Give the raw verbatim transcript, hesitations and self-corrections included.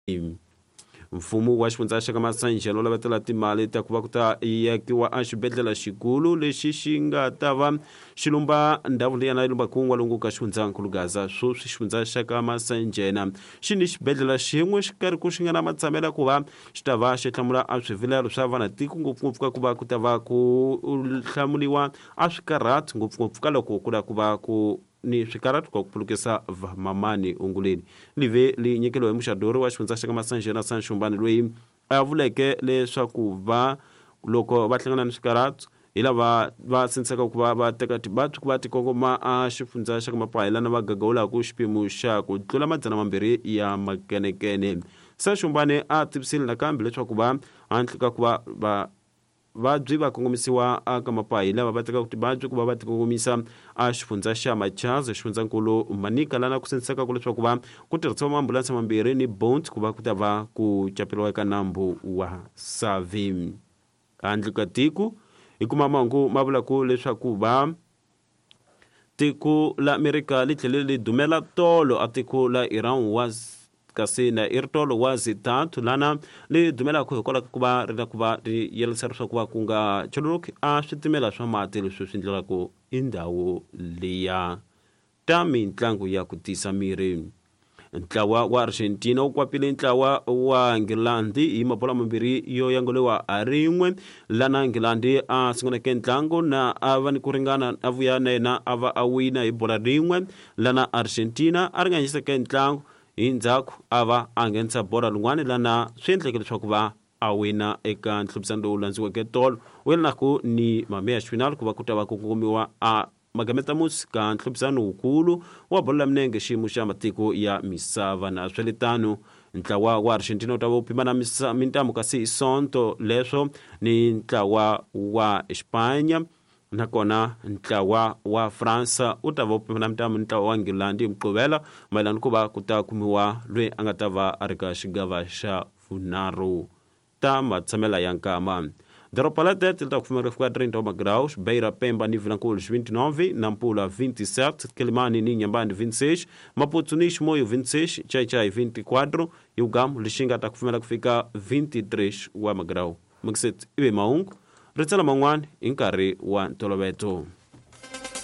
Mfumo wa xifundza xa ka Masanje lo lavetela timali ta ku va ku ta yakiwa a xibedhlele xikulu lexi xi nga ta va xi lumba ndhawu liyana yi lumbaka n'walungu ka xifundzankulu Gaza. Sweswi xifundza xa ka Masanje xi ni xibedhlele xin'we xi karhi ku xi nga na matsamelo ku va xi ta va xi hlamula a swivilelo swa vanatiko ngopfungopfu ka ku va ku ta va ku hlamuliwa a swikarhati ngopfungopfu ka loko ku la ku va ku ni swikarhati ku pfulukisa vamamani onguleni live li nyikeliwe muxadori wa xifundza xa ka Masanje na Sanxumbani loyi a vuleke leswaku va loko va hlangana ni swikarhati hi lava va sindzisaka ku va va teka tibatsi ku va tikongoma a xifundza xa ka Mapahela na va gagawulaku xiphemu xa ku tlula madzana mambirhi ya makenekene. Sanxumbani a tivisile nakambe leswaku va handle ka ku va va vabyi va kongomisiwa aka Mapahela va va teka tibabyi ku va va tikongomisa a xifundza xa Machaza xifundzankulu Manika lana ku sindzisaka ku leswaku va ku tirhisiwa maambulanse mambirhi ni boat ku va ku ta va ku capeliwa eka nambu wa Savi. Handle ka tiko hi kuma mahungu ma vulaku leswaku va tiko la Amerika li tlhele li dumela tolo a tiko la Iran was kasi na irtolo wa zitatu lana li dumelaka hikwalaho ku va ri na ku va ri yelisa leswaku va ku nga chuluki a switimela swa mati leswi swi endlelaku i ndhawu liya ta mitlangu ya ku tisa miri. Ntlawa wa Argentina wu kwapile ntlawa wa Ngilandi hi mabola mambirhi yo yanguliwa a rin'we lana Ngilandi a sunguleke ntlangu na a va ni ku ringana a vuya na yena a va a wina hi bola rin'we lana Argentina a ringanyiseke ntlangu hi ndzhaku a va a nghenisa bora lin'wana lana swi endleke leswaku va a wina eka nhluphisano lowu landziweke tolo wu yelanaka ni mameya xifinalu ku va ku ta va ku kongomiwa a magametamusi ka nhluphisano wukulu wa bolo ya minenge xiyimo xa matiko ya misava na swiletano. Ntlawa wa Argentina wu ta va wu phima na mintamu kasi hi sonto leswo ni ntlawa wa Espanya nakona ntlawa wa Fransa u ta va wu phima na mintamu ntlawa wa Ngilandi Mqubela mayelana ku va ku ta kumiwa loyi a nga ta va a ri ka xigava xa vunharhu ta matsamela ya nkama. Doropa la Tete li ta ku pfumeleriwa fika trinta wa magraus, Beira Pemba ni Vilanculo vinte e nove, Nampula vinte e sete, Quelimane ni Inhambane vinte e seis, Maputo ni Chimoio vinte e seis, Chai-Chai vinte e quatro e o Gamo Lixinga ta ku pfumeleriwa fika vinte e três wa magrau. Mukiseti ibe maungu, ritsala man'wana hi nkarhi wa ntolovelo.